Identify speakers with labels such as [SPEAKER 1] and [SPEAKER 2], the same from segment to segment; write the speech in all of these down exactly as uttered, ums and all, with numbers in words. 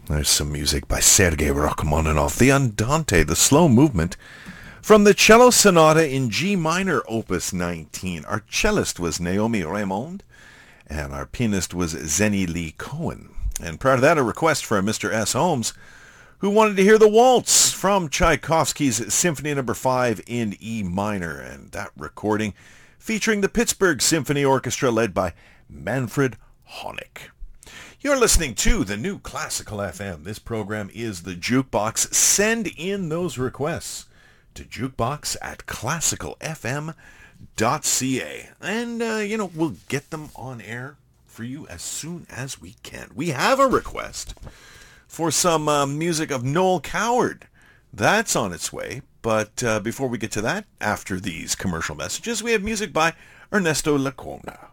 [SPEAKER 1] There's some music by Sergei Rachmaninoff, the Andante, the slow movement, from the Cello Sonata in G minor, opus nineteen. Our cellist was Naomi Raymond, and our pianist was Zenny Lee Cohen. And prior to that, a request from Mister S. Holmes, who wanted to hear the waltz from Tchaikovsky's Symphony Number five in E minor, and that recording featuring the Pittsburgh Symphony Orchestra led by Manfred Honeck. You're listening to the New Classical F M. This program is the Jukebox. Send in those requests to jukebox at classical f m dot c a. And, uh, you know, we'll get them on air for you as soon as we can. We have a request for some uh, music of Noel Coward. That's on its way. But uh, before we get to that, after these commercial messages, we have music by Ernesto Lacona.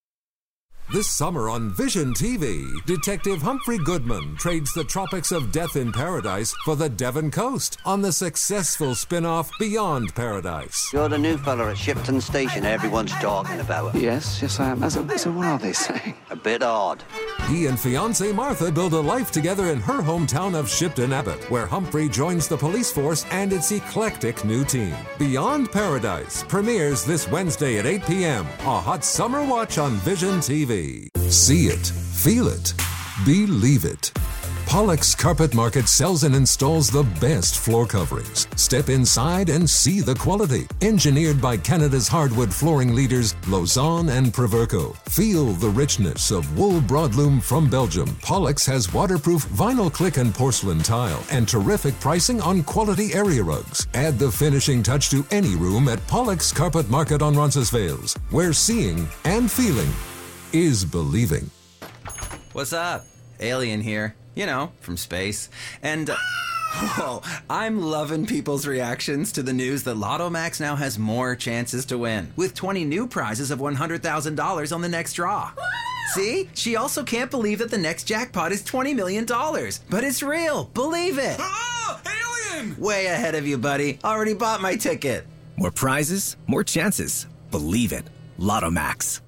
[SPEAKER 2] This summer on Vision T V, Detective Humphrey Goodman trades the tropics of death in paradise for the Devon coast on the successful spin-off Beyond Paradise.
[SPEAKER 3] You're the new fella at Shipton Station everyone's talking about.
[SPEAKER 4] Yes, yes I am. So, so what are they saying?
[SPEAKER 3] A bit odd.
[SPEAKER 2] He and fiancée Martha build a life together in her hometown of Shipton Abbott, where Humphrey joins the police force and its eclectic new team. Beyond Paradise premieres this Wednesday at eight p.m. A hot summer watch on Vision T V. See it, feel it, believe it. Pollock's Carpet Market sells and installs the best floor coverings. Step inside and see the quality. Engineered by Canada's hardwood flooring leaders, Lausanne and Proverco. Feel the richness of wool broadloom from Belgium. Pollock's has waterproof vinyl click and porcelain tile and terrific pricing on quality area rugs. Add the finishing touch to any room at Pollock's Carpet Market on Roncesvalles, where seeing and feeling is believing.
[SPEAKER 5] What's up? Alien here. You know, from space. And, uh, whoa, I'm loving people's reactions to the news that Lotto Max now has more chances to win, with twenty new prizes of one hundred thousand dollars on the next draw. See? She also can't believe that the next jackpot is twenty million dollars. But it's real. Believe it.
[SPEAKER 6] Oh, alien!
[SPEAKER 5] Way ahead of you, buddy. Already bought my ticket.
[SPEAKER 6] More prizes, more chances. Believe it. Lotto Max.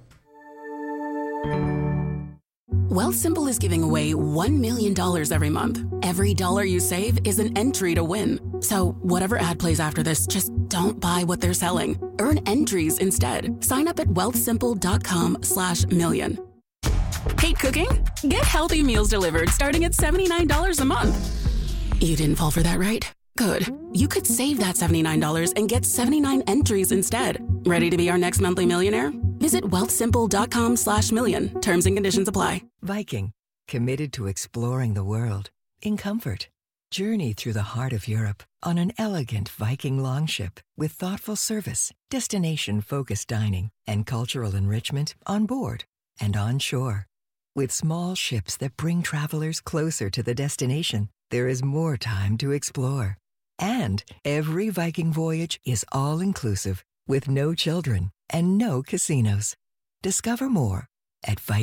[SPEAKER 7] Wealthsimple is giving away one million dollars every month. Every dollar you save is an entry to win. So whatever ad plays after this, just don't buy what they're selling. Earn entries instead. Sign up at wealthsimple.com slash million. Hate cooking? Get healthy meals delivered starting at seventy-nine dollars a month. You didn't fall for that, right? Good. You could save that seventy-nine dollars and get seventy-nine entries instead. Ready to be our next monthly millionaire? Visit wealthsimple.com slash million. Terms and conditions apply.
[SPEAKER 8] Viking, committed to exploring the world in comfort. Journey through the heart of Europe on an elegant Viking longship with thoughtful service, destination-focused dining, and cultural enrichment on board and on shore. With small ships that bring travelers closer to the destination, there is more time to explore. And every Viking voyage is all-inclusive with no children and no casinos. Discover more at Viking.